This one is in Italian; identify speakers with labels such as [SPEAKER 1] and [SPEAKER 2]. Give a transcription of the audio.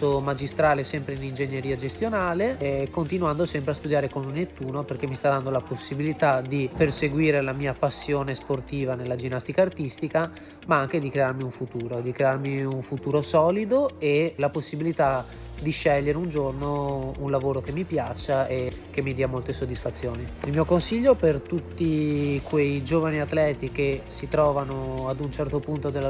[SPEAKER 1] corso magistrale sempre in ingegneria gestionale e continuando sempre a studiare con un Nettuno, perché mi sta dando la possibilità di perseguire la mia passione sportiva nella ginnastica artistica, ma anche di crearmi un futuro solido e la possibilità di scegliere un giorno un lavoro che mi piaccia e che mi dia molte soddisfazioni. Il mio consiglio per tutti quei giovani atleti che si trovano ad un certo punto della